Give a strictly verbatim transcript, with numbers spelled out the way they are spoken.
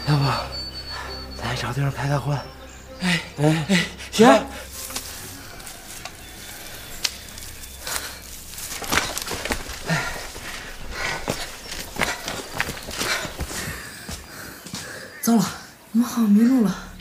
要不咱也找地方开开荤？ 哎哎哎，行。 糟了，我们好像迷路了。